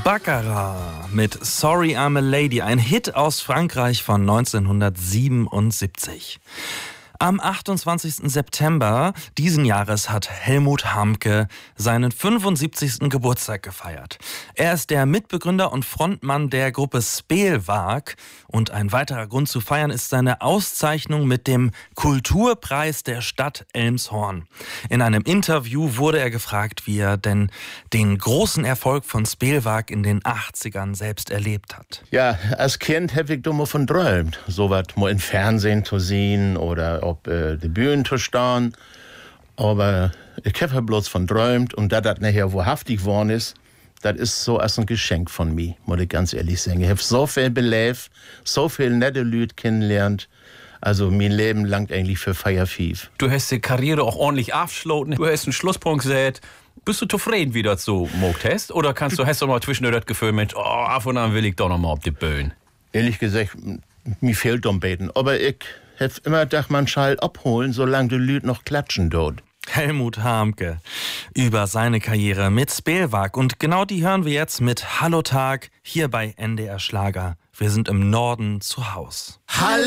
Baccarat mit Sorry I'm a Lady, ein Hit aus Frankreich von 1977. Am 28. September diesen Jahres hat Helmut Harmke seinen 75. Geburtstag gefeiert. Er ist der Mitbegründer und Frontmann der Gruppe Spelvaag und ein weiterer Grund zu feiern ist seine Auszeichnung mit dem Kulturpreis der Stadt Elmshorn. In einem Interview wurde er gefragt, wie er denn den großen Erfolg von Spelvaag in den 80ern selbst erlebt hat. Ja, als Kind habe ich da mal von träumt, so was mal im Fernsehen zu sehen oder auf die Bühne zu stehen. Aber ich habe bloß von träumt und da das nachher wahrhaftig geworden ist, das ist so als ein Geschenk von mir, muss ich ganz ehrlich sagen. Ich habe so viel belebt, so viel nette Leute kennengelernt. Also mein Leben langt eigentlich für Feierfief. Du hast die Karriere auch ordentlich abgeschlossen, du hast einen Schlusspunkt gesetzt. Bist du zufrieden, wie du das so gemacht hast? Oder hast du mal zwischendurch das Gefühl, Mensch, ab und an will ich doch noch mal auf die Bühne? Ehrlich gesagt, mir fehlt am Beten. Aber ich habe immer gedacht, man soll abholen, solange die Leute noch klatschen dort. Helmut Harmke über seine Karriere mit Spelvaag. Und genau die hören wir jetzt mit Hallo Tag hier bei NDR Schlager. Wir sind im Norden zu Haus. Hallo!